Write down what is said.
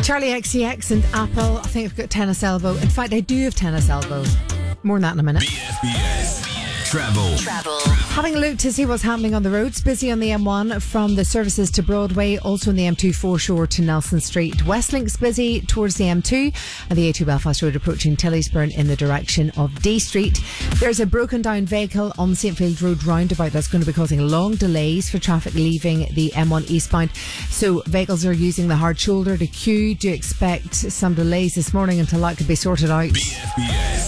Charlie XCX and Apple. I think I've got tennis elbow. In fact, I do have tennis elbow. More on that in a minute. BFBS Travel. Having a look to see what's happening on the roads. Busy on the M1 from the services to Broadway, also on the M2 foreshore to Nelson Street. Westlink's busy towards the M2 and the A2 Belfast Road approaching Tilliesburn in the direction of D Street. There's a broken down vehicle on St Fields Road roundabout that's going to be causing long delays for traffic leaving the M1 eastbound. So vehicles are using the hard shoulder to queue. Do expect some delays this morning until that could be sorted out. BFBS